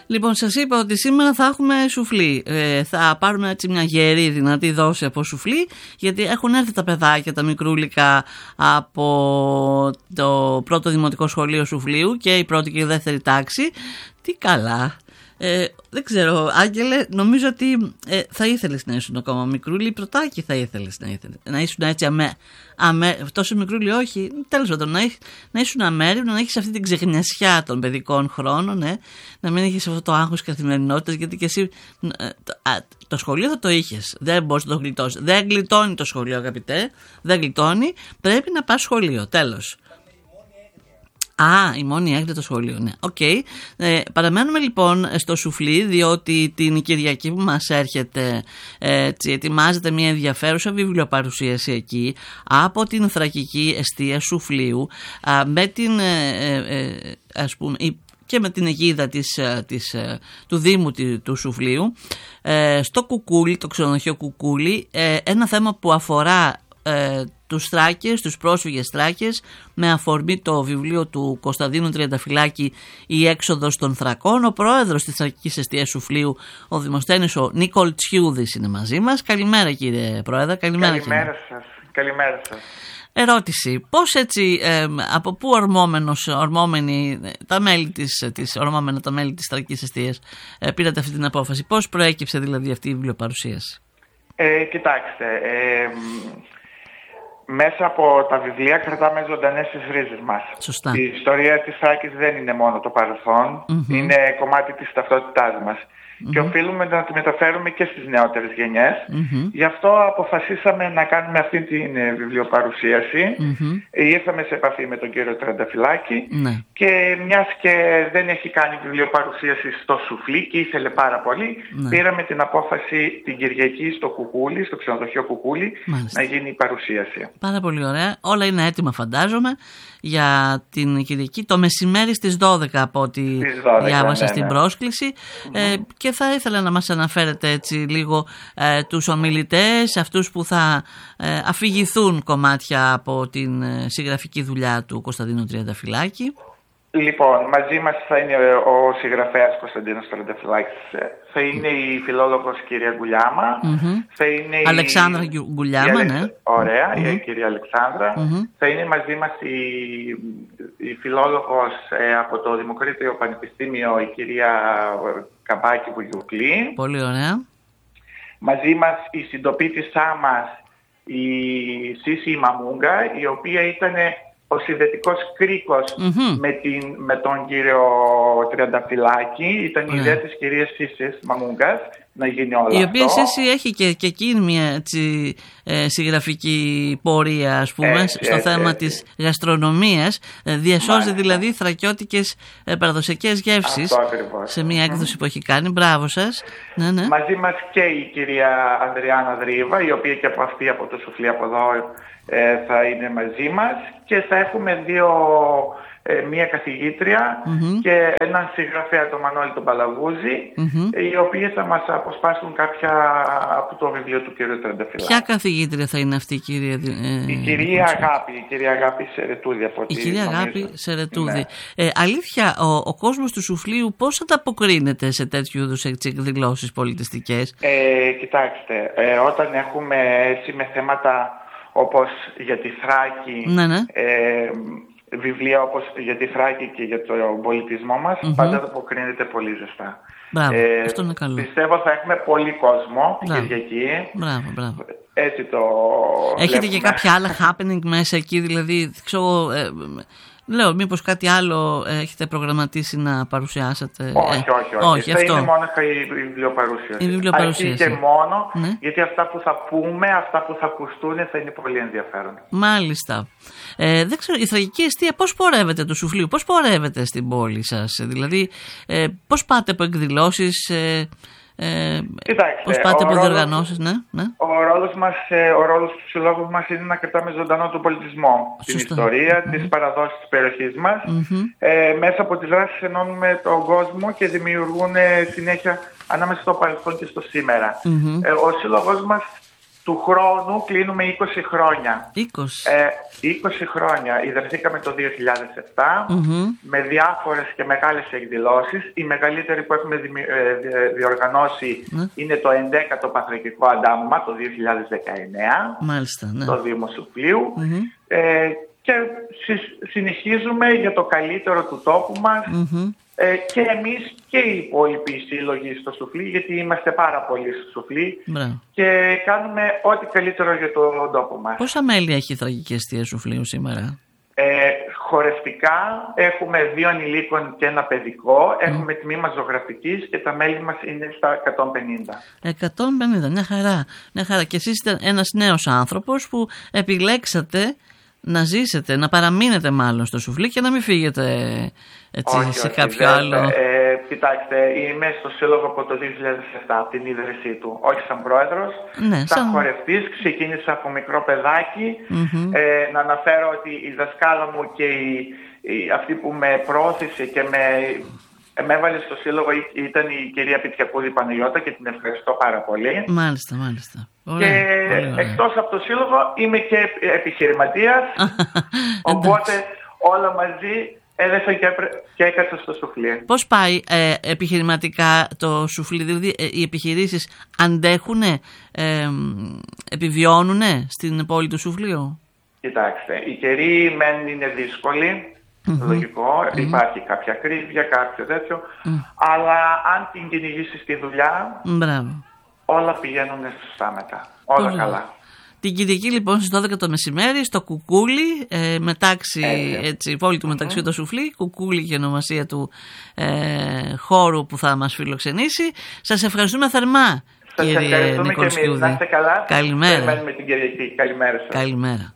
Λοιπόν, σας είπα ότι σήμερα θα έχουμε σουφλί. Θα πάρουμε έτσι μια γερή δυνατή δόση από σουφλί, γιατί έχουν έρθει τα παιδάκια, τα μικρούλικα από το πρώτο δημοτικό σχολείο Σουφλίου και η πρώτη και η δεύτερη τάξη. Τι καλά. Δεν ξέρω, Άγγελε, νομίζω ότι θα ήθελες να ήσουν ακόμα μικρούλι, πρωτάκι θα ήθελες να ήσουν έτσι τόσο μικρούλι όχι, τέλος πάντων να ήσουν αμέριμνο, να έχεις αυτή την ξεχνιασιά των παιδικών χρόνων, να μην έχεις αυτό το άγχος καθημερινότητας, γιατί και εσύ το σχολείο θα το είχες, δεν μπορείς να το γλιτώσεις, δεν γλιτώνει το σχολείο, αγαπητέ, δεν γλιτώνει, πρέπει να πας σχολείο, τέλος. Η μόνη έχετε το σχολείο, ναι. Οκ. Παραμένουμε λοιπόν στο σουφλί, διότι την Κυριακή που μας έρχεται ετοιμάζεται μια ενδιαφέρουσα βιβλιοπαρουσίαση εκεί από την θρακική εστία Σουφλίου, με την ας πούμε και με την αιγίδα του Δήμου του Σουφλίου, στο Κουκούλι, το ξενοδοχείο Κουκούλι, ένα θέμα που αφορά τους Θράκες, τους πρόσφυγες Θράκες, με αφορμή το βιβλίο του Κωνσταντίνου Τριανταφυλάκη «Η έξοδος των Θρακών». Ο πρόεδρος της Θρακικής Εστίας Σουφλίου, ο Δημοσθένης ο Νικολτσιούδης, είναι μαζί μας. Καλημέρα κύριε Πρόεδρε. Καλημέρα σας. Καλημέρα σας. Ερώτηση, πώς έτσι, από πού ορμόμενοι τα μέλη της Θρακικής Εστίας πήρατε αυτή την απόφαση, πώς προέκυψε δηλαδή αυτή η βιβλιοπαρουσίαση? Κοιτάξτε, μέσα από τα βιβλία κρατάμε ζωντανές τις ρίζες μας. Σωστά. Η ιστορία της Θράκης δεν είναι μόνο το παρελθόν, είναι κομμάτι της ταυτότητάς μας. Και οφείλουμε να τη μεταφέρουμε και στις νεότερες γενιές. Γι' αυτό αποφασίσαμε να κάνουμε αυτή την βιβλιοπαρουσίαση. Ήρθαμε σε επαφή με τον κύριο Τριανταφυλάκη και μιας και δεν έχει κάνει βιβλιοπαρουσίαση στο Σουφλί και ήθελε πάρα πολύ, πήραμε την απόφαση την Κυριακή στο Κουκούλι, στο ξενοδοχείο Κουκούλι, να γίνει η παρουσίαση. Πάρα πολύ ωραία. Όλα είναι έτοιμα, φαντάζομαι, για την Κυριακή το μεσημέρι στις 12 από ό,τι διάβασα στην πρόσκληση. Και θα ήθελα να μας αναφέρετε έτσι λίγο τους ομιλητές, αυτούς που θα αφηγηθούν κομμάτια από την συγγραφική δουλειά του Κωνσταντίνου Τριανταφυλάκη. Λοιπόν, μαζί μας θα είναι ο συγγραφέας Κωνσταντίνος Τριανταφυλάκης, θα είναι η φιλόλογος κυρία Γκουλιάμα, θα είναι Αλεξάνδρα Γκουλιάμα, ναι. Ωραία, η κυρία Αλεξάνδρα. Θα είναι μαζί μας η φιλόλογος από το Δημοκρίτιο Πανεπιστήμιο, η κυρία Καμπάκη Βουγιουκλή. Πολύ ωραία. Τον μας η συντοπίτησά μας, η Σίση Μαμούγκα, η οποία ήταν ο συνδετικός κρίκος με τον κύριο Τριανταφυλάκη, ήταν η ιδέα της κυρίας Σίσης Μαμούγκας να γίνει όλο αυτό. Η οποία Σίση έχει και εκείνη μια έτσι, συγγραφική πορεία, ας πούμε, στο θέμα της γαστρονομίας. Διασώζει δηλαδή θρακιώτικες παραδοσιακές γεύσεις σε μια έκδοση που έχει κάνει. Μπράβο σας. Ναι. Μαζί μας και η κυρία Ανδριάννα Δρίβα, η οποία και από αυτή από το Σουφλί από εδώ θα είναι μαζί μας, και θα έχουμε μία καθηγήτρια και έναν συγγραφέα, τον Μανώλη τον Παλαβούζη, οι οποίοι θα μας αποσπάσουν κάποια από το βιβλίο του κ. Τριανταφυλάκη. Ποια καθηγήτρια θα είναι αυτή, κύριε? Η κυρία Αγάπη Σερετούδη. Η κυρία Αγάπη Σερετούδη. Αλήθεια, ο κόσμος του Σουφλίου πώς ανταποκρίνεται σε τέτοιου είδους εκδηλώσεις πολιτιστικές? Κοιτάξτε, όταν έχουμε έτσι με θέματα όπως για τη Θράκη, βιβλία όπως για τη Θράκη και για τον πολιτισμό μας, πάντα αποκρίνεται πολύ ζεστά. Μπράβο, αυτό είναι καλό. Πιστεύω θα έχουμε πολύ κόσμο την Κυριακή. Μπράβο. Έτσι το έχετε βλέπουμε. Και κάποια άλλα happening μέσα εκεί, δηλαδή, ξέρω, λέω, μήπως κάτι άλλο έχετε προγραμματίσει να παρουσιάσετε? Όχι. Θα είναι μόνο η βιβλιοπαρουσίαση. Αρχή και μόνο, γιατί αυτά που θα πούμε, αυτά που θα ακουστούν θα είναι πολύ ενδιαφέρον. Μάλιστα. Δεν ξέρω, η θρακική εστία πώς πορεύεται του Σουφλίου, πώς πορεύεται στην πόλη σας? Δηλαδή, πώς πάτε από εκδηλώσεις, πώς πάτε από διοργανώσεις? Ο ρόλος του συλλόγου μας είναι να κρατάμε ζωντανό τον πολιτισμό, την ιστορία, τις παραδόσεις της περιοχής μας. Μέσα από τις δράσεις ενώνουμε τον κόσμο και δημιουργούν συνέχεια ανάμεσα στο παρελθόν και στο σήμερα. Ο σύλλογος μας του χρόνου κλείνουμε 20 χρόνια. 20 χρόνια. Ιδρυθήκαμε το 2007 με διάφορες και μεγάλες εκδηλώσεις. Η μεγαλύτερη που έχουμε διοργανώσει είναι το 11ο Παθρακικό Αντάμωμα το 2019. Μάλιστα, ναι. Το Δήμο Σουφλίου. Και συνεχίζουμε για το καλύτερο του τόπου μας. Και εμείς και οι υπόλοιποι σύλλογοι στο Σουφλί, γιατί είμαστε πάρα πολλοί στο Σουφλί και κάνουμε ό,τι καλύτερο για τον τόπο μας. Πόσα μέλη έχει η Θρακική Εστία Σουφλίου σήμερα? Χορευτικά έχουμε 2 ανηλίκων και ένα παιδικό. Έχουμε τμήμα ζωγραφικής και τα μέλη μας είναι στα 150. 150, μια χαρά. Και εσείς είστε ένας νέος άνθρωπος που επιλέξατε να ζήσετε, να παραμείνετε μάλλον στο Σουφλί και να μην φύγετε σε κάποιο άλλο. Κοιτάξτε, είμαι στο Σύλλογο από το 2007, από την ίδρυσή του. Όχι σαν πρόεδρος, σαν χορευτής. Ξεκίνησα από μικρό παιδάκι. Να αναφέρω ότι η δασκάλα μου και αυτή που με πρόθεσε και με έβαλε στο Σύλλογο ήταν η κυρία Πιτιακούδη Παναγιώτα και την ευχαριστώ πάρα πολύ. Μάλιστα. Και εκτός από το Σύλλογο είμαι και επιχειρηματίας, οπότε όλα μαζί έδεσα και έκατσα στο Σουφλί. Πώς πάει επιχειρηματικά το Σουφλί, δηλαδή οι επιχειρήσεις αντέχουνε, επιβιώνουνε στην πόλη του Σουφλίου? Κοιτάξτε, η καιρή μεν είναι δύσκολη, λογικό, υπάρχει κάποια κρύβια, κάποιο τέτοιο, αλλά αν την κυνηγήσεις στη δουλειά, όλα πηγαίνουν σωστά μετά, όλα καλά. Την Κυριακή λοιπόν στις 12 το μεσημέρι στο Κουκούλι, πόλη του μεταξύ το Σουφλί, Κουκούλι και ονομασία του χώρου που θα μας φιλοξενήσει. Σας ευχαριστούμε θερμά, κύριε Νικολσκιούδη. Να είστε καλά. Καλημέρα. Περιμένουμε την Κυριακή. Καλημέρα σας. Καλημέρα.